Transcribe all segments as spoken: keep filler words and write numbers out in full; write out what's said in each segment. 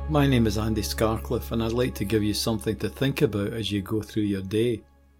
My name is Andy Scarcliffe, and I'd like to give you something to think about as you go through your day.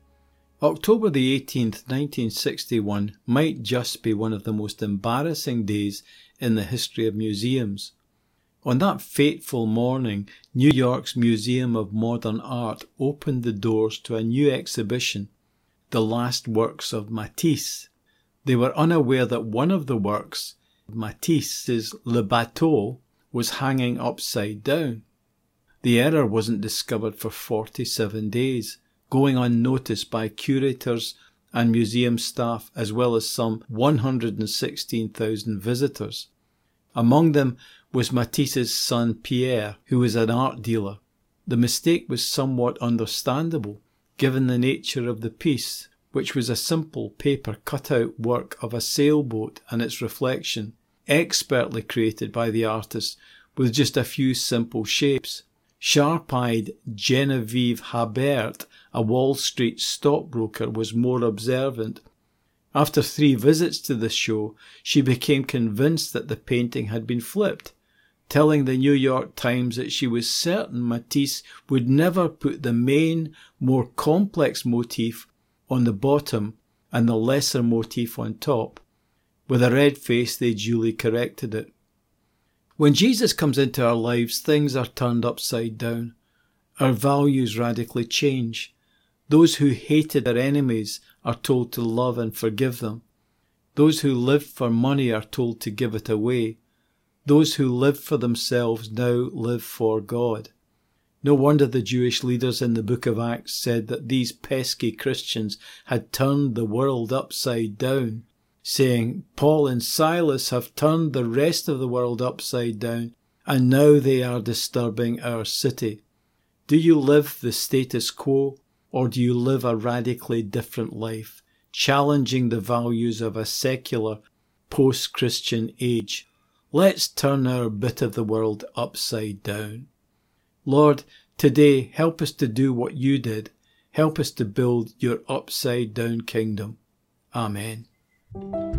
October the eighteenth, nineteen sixty-one might just be one of the most embarrassing days in the history of museums. On that fateful morning, New York's Museum of Modern Art opened the doors to a new exhibition, The Last Works of Matisse. They were unaware that one of the works, Matisse's Le Bateau, was hanging upside down. The error wasn't discovered for forty-seven days, going unnoticed by curators and museum staff, as well as some one hundred sixteen thousand visitors. Among them was Matisse's son Pierre, who was an art dealer. The mistake was somewhat understandable, given the nature of the piece, which was a simple paper cutout work of a sailboat and its reflection, expertly created by the artist with just a few simple shapes. Sharp-eyed Genevieve Habert, a Wall Street stockbroker, was more observant. After three visits to the show, she became convinced that the painting had been flipped, telling the New York Times that she was certain Matisse would never put the main, more complex motif on the bottom and the lesser motif on top. With a red face, they duly corrected it. When Jesus comes into our lives, things are turned upside down. Our values radically change. Those who hated their enemies are told to love and forgive them. Those who lived for money are told to give it away. Those who lived for themselves now live for God. No wonder the Jewish leaders in the book of Acts said that these pesky Christians had turned the world upside down, saying, Paul and Silas have turned the rest of the world upside down, and now they are disturbing our city. Do you live the status quo, or do you live a radically different life, challenging the values of a secular, post-Christian age? Let's turn our bit of the world upside down. Lord, today help us to do what you did. Help us to build your upside down kingdom. Amen.